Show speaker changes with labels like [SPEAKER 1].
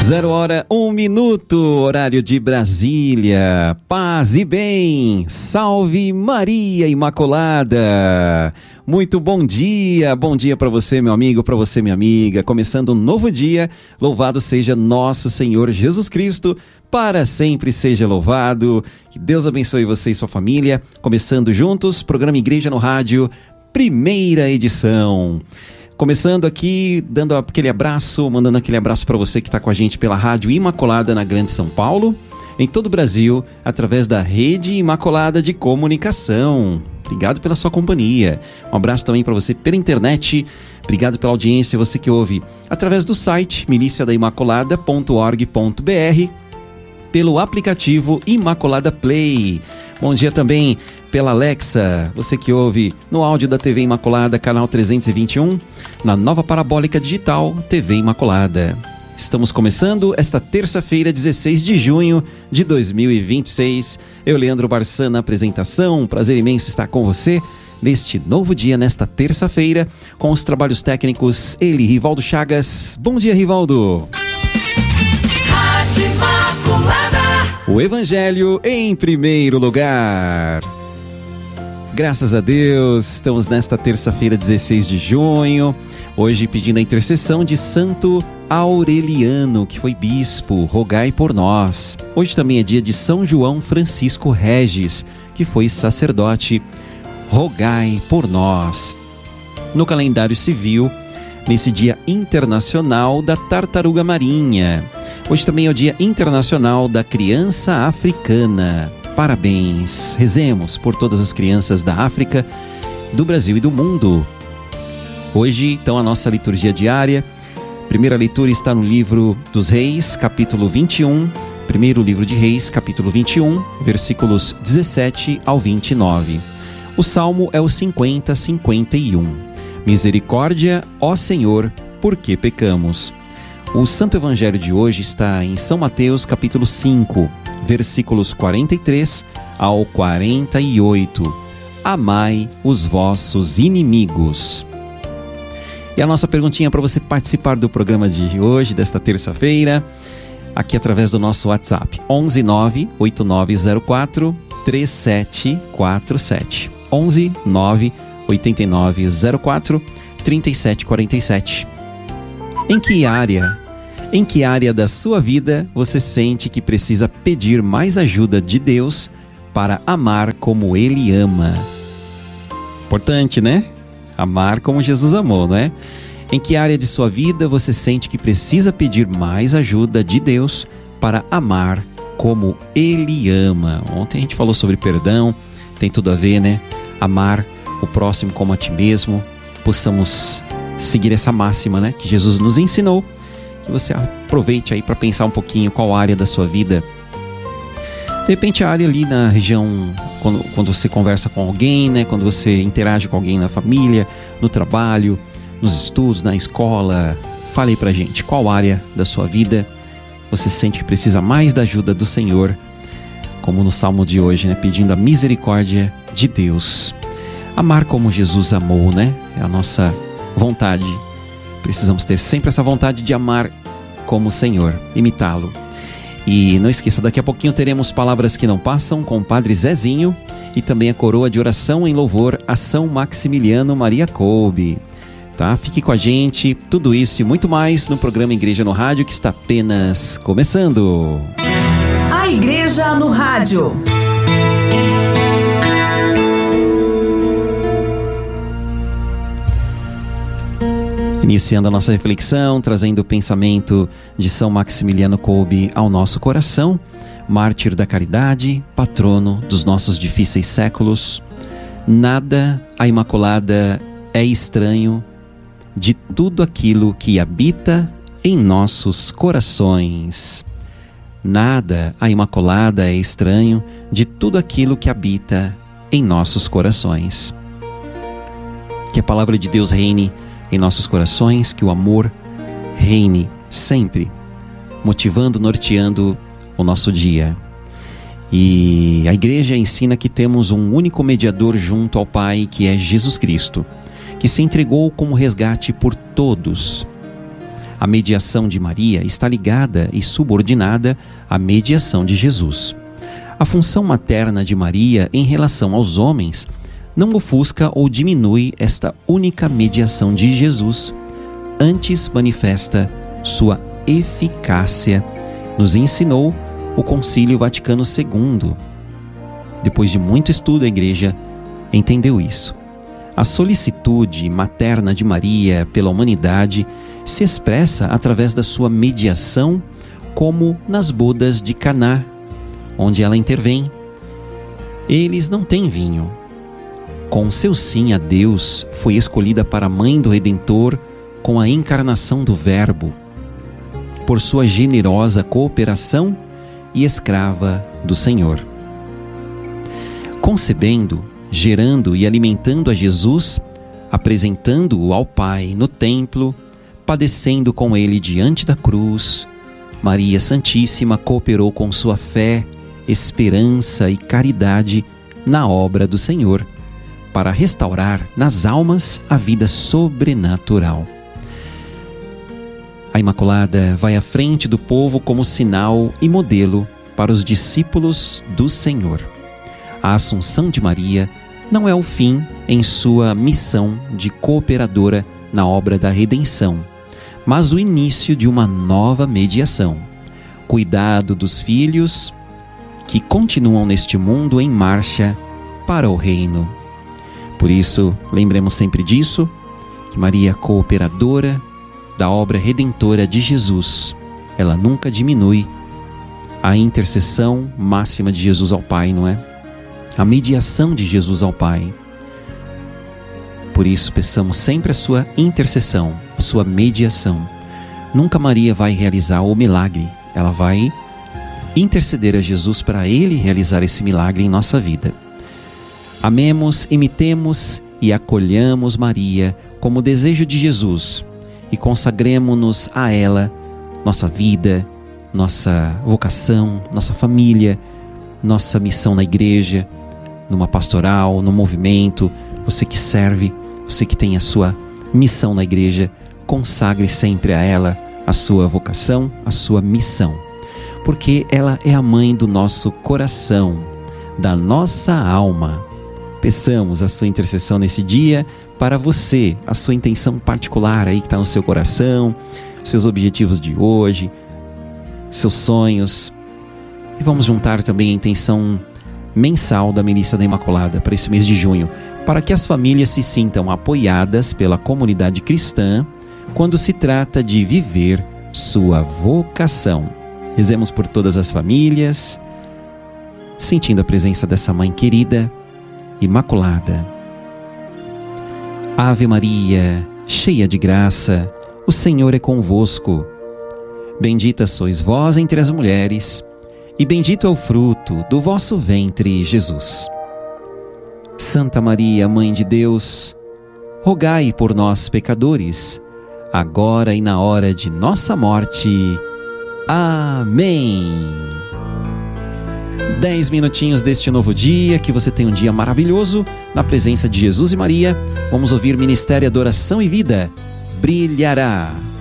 [SPEAKER 1] 0h01, horário de Brasília. Paz e bem, salve Maria Imaculada. Muito bom dia para você, meu amigo, para você, minha amiga. Começando um novo dia, louvado seja nosso Senhor Jesus Cristo, para sempre seja louvado. Que Deus abençoe você e sua família. Começando juntos, programa Igreja no Rádio, primeira edição. Começando aqui, dando aquele abraço, mandando aquele abraço para você que está com a gente pela Rádio Imaculada na Grande São Paulo, em todo o Brasil, através da Rede Imaculada de Comunicação. Obrigado pela sua companhia. Um abraço também para você pela internet. Obrigado pela audiência, você que ouve através do site miliciadaimaculada.org.br, pelo aplicativo Imaculada Play. Bom dia também pela Alexa, você que ouve no áudio da TV Imaculada, canal 321, na nova parabólica digital TV Imaculada. Estamos começando esta terça-feira, 16 de junho de 2026. Eu, Leandro Barçan, na apresentação. Um prazer imenso estar com você neste novo dia, nesta terça-feira, com os trabalhos técnicos, ele, Rivaldo Chagas. Bom dia, Rivaldo.
[SPEAKER 2] Rádio Imaculada.
[SPEAKER 1] O Evangelho em primeiro lugar. Graças a Deus, estamos nesta terça-feira, 16 de junho, hoje pedindo a intercessão de Santo Aureliano, que foi bispo, rogai por nós. Hoje também é dia de São João Francisco Regis, que foi sacerdote, rogai por nós. No calendário civil, nesse dia internacional da tartaruga marinha. Hoje também é o dia internacional da criança africana. Parabéns, rezemos por todas as crianças da África, do Brasil e do mundo. Hoje, então, a nossa liturgia diária. Primeira leitura está no livro dos Reis, capítulo 21. Primeiro livro de Reis, capítulo 21, versículos 17 ao 29. O salmo é o 50-51. Misericórdia, ó Senhor, por que pecamos? O Santo Evangelho de hoje está em São Mateus, capítulo 5, versículos 43 ao 48. Amai os vossos inimigos. E a nossa perguntinha para você participar do programa de hoje, desta terça-feira, aqui através do nosso WhatsApp, 11 9 8904 3747. 11 9 8904 3747. Em que área da sua vida você sente que precisa pedir mais ajuda de Deus para amar como Ele ama? Importante, né? Amar como Jesus amou, não é? Em que área de sua vida você sente que precisa pedir mais ajuda de Deus para amar como Ele ama? Ontem a gente falou sobre perdão, tem tudo a ver, né? Amar o próximo como a ti mesmo. Possamos seguir essa máxima, né, que Jesus nos ensinou. Que você aproveite aí para pensar um pouquinho qual área da sua vida. De repente a área ali na região, quando você conversa com alguém, né, quando você interage com alguém na família, no trabalho, nos estudos, na escola. Fale aí pra gente, qual área da sua vida você sente que precisa mais da ajuda do Senhor, como no salmo de hoje, né, pedindo a misericórdia de Deus. Amar como Jesus amou, né? É a nossa vontade. Precisamos ter sempre essa vontade de amar como o Senhor, imitá-lo. E não esqueça, daqui a pouquinho teremos Palavras que Não Passam com o Padre Zezinho e também a coroa de oração em louvor a São Maximiliano Maria Kolbe. Tá? Fique com a gente, tudo isso e muito mais no programa Igreja no Rádio, que está apenas começando.
[SPEAKER 2] A Igreja no Rádio.
[SPEAKER 1] Iniciando a nossa reflexão, trazendo o pensamento de São Maximiliano Kolbe ao nosso coração, mártir da caridade, patrono dos nossos difíceis séculos. Nada a Imaculada é estranho de tudo aquilo que habita em nossos corações. Nada a Imaculada é estranho de tudo aquilo que habita em nossos corações. Que a palavra de Deus reine em nossos corações, que o amor reine sempre, motivando, norteando o nosso dia. E a Igreja ensina que temos um único mediador junto ao Pai, que é Jesus Cristo, que se entregou como resgate por todos. A mediação de Maria está ligada e subordinada à mediação de Jesus. A função materna de Maria em relação aos homens não ofusca ou diminui esta única mediação de Jesus, antes manifesta sua eficácia, nos ensinou o Concílio Vaticano II. Depois de muito estudo, a Igreja entendeu isso. A solicitude materna de Maria pela humanidade se expressa através da sua mediação, como nas bodas de Caná, onde ela intervém. Eles não têm vinho. Com seu sim a Deus, foi escolhida para a mãe do Redentor com a encarnação do Verbo, por sua generosa cooperação e escrava do Senhor. Concebendo, gerando e alimentando a Jesus, apresentando-o ao Pai no templo, padecendo com ele diante da cruz, Maria Santíssima cooperou com sua fé, esperança e caridade na obra do Senhor, para restaurar nas almas a vida sobrenatural. A Imaculada vai à frente do povo como sinal e modelo para os discípulos do Senhor. A Assunção de Maria não é o fim em sua missão de cooperadora na obra da redenção, mas o início de uma nova mediação. Cuidado dos filhos que continuam neste mundo em marcha para o reino. Por isso, lembremos sempre disso, que Maria é cooperadora da obra redentora de Jesus. Ela nunca diminui a intercessão máxima de Jesus ao Pai, não é? A mediação de Jesus ao Pai. Por isso, peçamos sempre a sua intercessão, a sua mediação. Nunca Maria vai realizar o milagre, ela vai interceder a Jesus para Ele realizar esse milagre em nossa vida. Amemos, imitemos e acolhamos Maria como desejo de Jesus e consagremo-nos a ela, nossa vida, nossa vocação, nossa família, nossa missão na igreja, numa pastoral, no movimento. Você que serve, você que tem a sua missão na igreja, consagre sempre a ela a sua vocação, a sua missão, porque ela é a mãe do nosso coração, da nossa alma. Peçamos a sua intercessão nesse dia para você, a sua intenção particular aí que está no seu coração, seus objetivos de hoje, seus sonhos. E vamos juntar também a intenção mensal da Milícia da Imaculada para esse mês de junho, para que as famílias se sintam apoiadas pela comunidade cristã quando se trata de viver sua vocação. Rezemos por todas as famílias, sentindo a presença dessa mãe querida, Imaculada. Ave Maria, cheia de graça, o Senhor é convosco. Bendita sois vós entre as mulheres, e bendito é o fruto do vosso ventre, Jesus. Santa Maria, Mãe de Deus, rogai por nós, pecadores, agora e na hora de nossa morte. Amém. 10 minutinhos deste novo dia, que você tenha um dia maravilhoso, na presença de Jesus e Maria. Vamos ouvir Ministério Adoração e Vida, Brilhará.